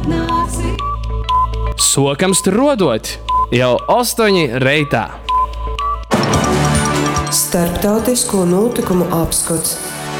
Sokams tur rodot, jau 8 reitā. Starptautisko notikumu apskats.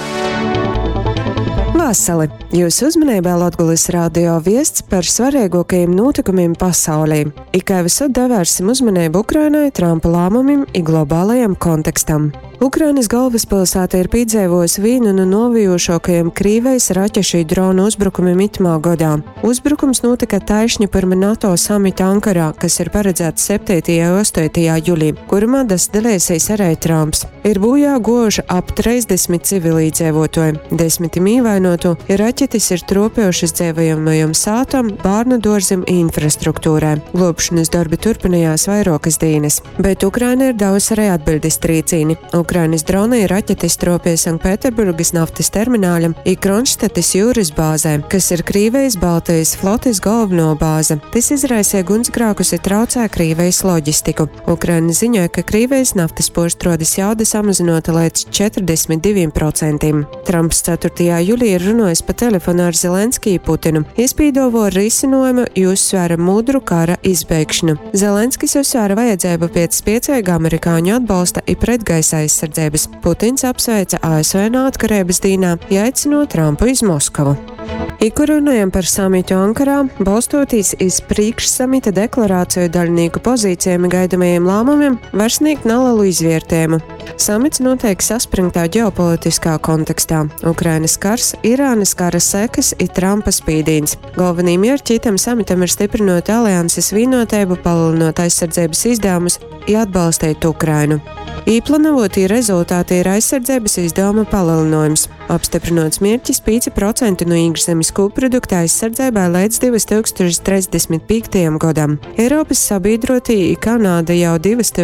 Vasali! Jūsu uzmanībā Latgulis radio viests par svarīgākajiem notikumiem pasaulī. Kā visur devērsim uzmanību Ukrainai, Trumpa lēmumiem un globālajam kontekstam. Ukrainas galvaspilsēta ir piedzīvojusi vienu no novijošākajiem Krievijas raķešu dronu uzbrukumiem itamā gadā. Uzbrukums notika taišņi pirms NATO samita Ankarā, kas ir paredzēts 7. un 8. jūlijā, kurumā dalīsies arī Trumps. Ir bojā gojuši ap 30 civilīdzīvotāji, 10 ievainotu, raķetes ir tropējušas dzīvojamajam sātam, bērnu dārzam un infrastruktūrai. Glābšanas darbi turpinājās vairākas dienas, bet Ukraina ir devusi arī atbildes trīcīni. Ukrainas droni raķetes tropēja Sanktpēterburgas naftas termināļam un Kronštates jūras bāzē, kas ir Krievijas Baltijas flotes galveno bāze. Tas izraisīja gunsgrēkus un traucēja Krievijas loģistiku. Ukraina ziņoja, ka Krievijas naftas porstrādes jauda samazinota līdz 42%. Trumps 4. jūlijā ir runājis pa telefonu ar Zelenskiju Putinu. Izpīdovo risinājumu uzsvēra mudru kara izbeigšanu. Zelenskis uzsvēra vajadzību pēc spēcīga amerikāņu atbalsta un pretgaisa aizsardzības. Putins apsveica ASV neatkarības dienā, aicinot Trumpu uz Moskavu. Kur runājam par samitu Ankarā, balstoties uz priekšsamita deklarāciju dalībnieku pozīcijām un gaidāmajiem lēmumiem, var sniegt nelielu izvērtējumu. Samits notiek saspringtā ģeopolitiskā kontekstā. Ukrainas kars, Irānas kara sekas un Trumpa spīdīns. Galvenie mērķi tam samitam ir stiprinot alianses vienotību, palielinot aizsardzības izdevumus un atbalstīt Ukrainu. Īplānotie rezultāti ir aizsardzības izdevuma palielinājums. Apstiprinots mērķis 5% no iekšzemes koprodukta aizsardzībai līdz 2035. gadam. Eiropas sabiedrotie un Kanāda jau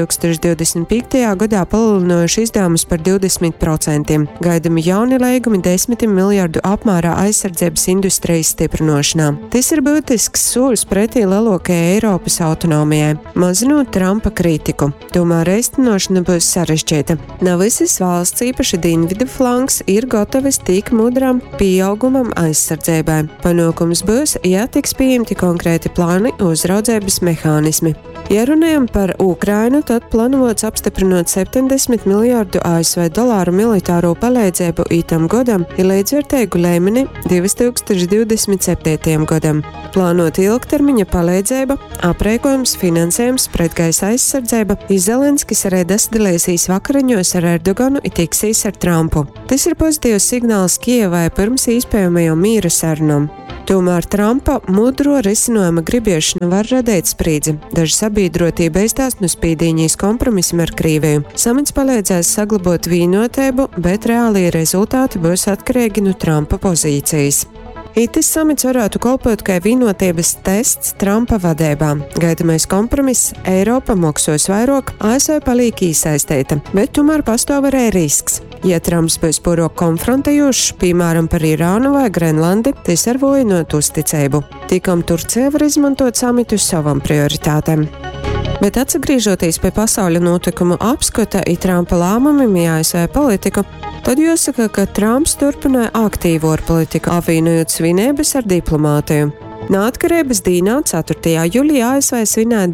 2025. gadā palielinājuši izdevumus par 20%. Gaidami jauni līgumi 10 miljardu apmērā aizsardzības industrijas stiprināšanā. Tas ir būtisks solis pretī lielākajai Eiropas autonomijai, mazinot Trumpa kritiku. Tomēr īstenošana būs sarežģīta. Ne visas valsts, īpaši dienvidu flanks, ir gatavas tik mudram pieaugumam aizsardzībai. Panākums būs, ja tiks pieņemti konkrēti plāni uzraudzības mehānismi. Ja runājam par Ukrainu, tad plānots apstiprinot 70 miljārdu ASV dolāru militāro palīdzību itam gadam ir līdzvērtīgu līmeni 2027. gadam. Plānot ilgtermiņa palīdzība, aprēkojums, finansējums, pretgaisa aizsardzība, Zelenskis arī dalīsies vakariņos ar Erdoganu un tiksīs ar Trumpu. Tas ir pozitīvs signāls Kijevai pirms iespējamajām mīra sarunām. Tomēr Trumpa mudro risinājuma gribiešana var radīt sprīdzi. Daži sabiedrotie beidstās no spīdīņīs kompromisiem ar Krieviju. Samits palīdzēs saglabāt vienotību, bet reālie rezultāti būs atkarīgi no Trumpa pozīcijas. Itis samits varētu kalpot kā vienotības tests Trumpa vadībā. Gaidamais kompromiss Eiropa maksos vairāk, ASV paliek iesaistīta, bet tomēr pastāv arī risks. Ja Trumps būs pārāk konfrontējošs, piemēram par Irānu vai Grenlandi, tas var vājināt uzticību. Tikam Turcija var izmantot samitu savam prioritātēm. Bet atgriežoties pie pasaules notikumu apskata un Trumpa lēmumiem ASV politiku, tad jāsaka, ka Trumps turpināja aktīvo politiku, apvienojot svinības ar diplomātiju. Neatkarības dienā 4. jūlijā ASV svinēja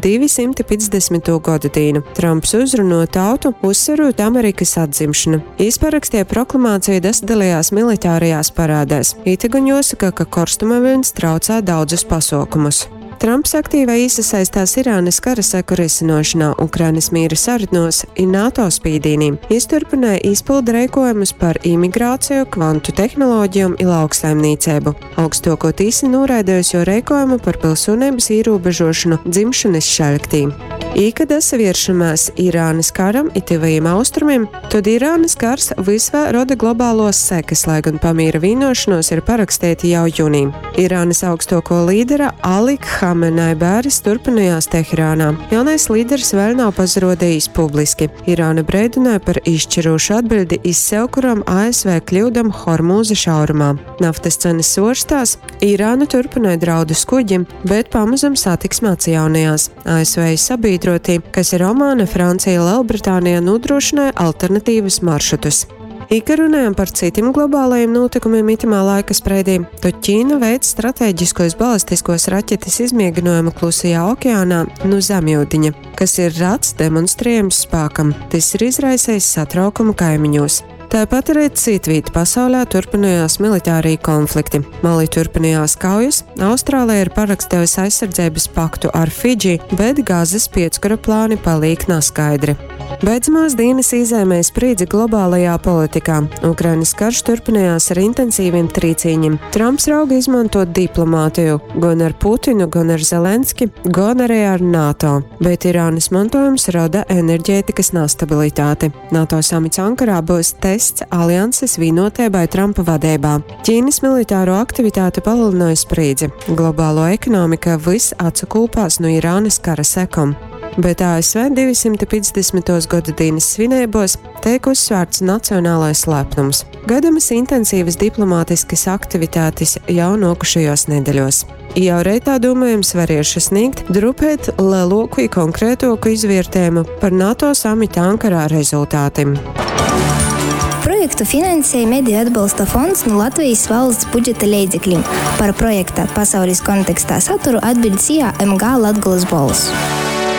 250. gadu dienu. Trumps uzrunāja tautu, uzsverot Amerikas atzimšanu. Izparakstīja proklamāciju, dalījās militārajās parādēs. Itagan jāsaka, ka karstuma viļņs traucē daudzus pasākumus. Trumps aktīvai iesaistās Irānas kara seku risināšanā, Ukrainas mīra sarunās un NATO spīdīniem. Turpināja izpildu rīkojumus par imigrāciju, kvantu tehnoloģijām un lauksaimniecību. Augstāko tīsi noraidījusi jau rīkojumu par pilsonības ierobežošanu dzimšanas šaļktī. Kad saviešamās Irānas karam un tuvajiem austrumiem, tad Irānas kars visvā roda globālos sekas, lai gan pamīra vienošanos ir parakstīti jau jūnijā. Irānas augstāko līdera Ali Khamenei bēres turpinājās Teherānā. Jaunais līderis vēl nav pazirodījis publiski. Irāna brēdināja par izšķirošu atbildi iz sev, kuram ASV kļūdam Hormūza šaurumā. Naftas cenas svārstās, Irāna turpināja draudus kuģim, bet pamazam satiksme atjaunījās. ASV sabiedrotī, kas ir Omāna, Francija, Lielbritānija, nodrošināja alternatīvas maršrutus. Ja runājam par citiem globālajiem notikumiem itamā laika spreidī, tad Ķīna veic strateģiskos balistiskos raķetes izmēģinājumu Klusajā okeānā no Zemjūdiņa, kas ir rats demonstrējums spēkam. Tas ir izraisījis satraukumu kaimiņos. Tāpat arī citviet pasaulē turpinājās militārie konflikti. Mali turpinājās kaujas, Austrālija ir parakstījusi aizsardzības paktu ar Fidži, bet Gazas piecukara plāni paliek neskaidri. Beidzamās dienas izēmē spriedzi globālajā politikā. Ukrainas karš turpinājās ar intensīviem trīcīņiem. Trumps rauga izmantot diplomātiju gan ar Putinu, gan ar Zelenski, gan arī ar NATO. Bet Irānas mantojums rada enerģētikas nestabilitāti. NATO samits Ankarā būs tests alianses vienotībai Trumpa vadībā. Ķīnas militāro aktivitāti palielināja spriedzi. Globālo ekonomika viss atsakūpās no Irānas kara sekām. Bet ASV 250. gada dienas svinībos tiek uzsvērts nacionālais lepnums. Gaidamas intensīvas diplomātiskas aktivitātes jau nokušajos nedēļos. Jau reitā domājams varēšu sniegt drupēt lielāku un konkrētāku izvērtējumu par NATO samita Ankarā rezultātiem. Projektu finansēja Mediju atbalsta fonds no Latvijas valsts budžeta līdzekļiem. Par projekta pasaules kontekstā saturu atbildēja MG Latgoles balss.